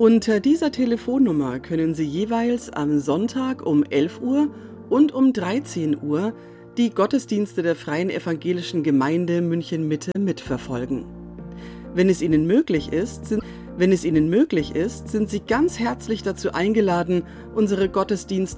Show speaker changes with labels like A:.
A: Unter dieser Telefonnummer können Sie jeweils am Sonntag um 11 Uhr und um 13 Uhr die Gottesdienste der Freien Evangelischen Gemeinde München-Mitte mitverfolgen. Wenn es Ihnen möglich ist, sind Sie ganz herzlich dazu eingeladen, unsere Gottesdienste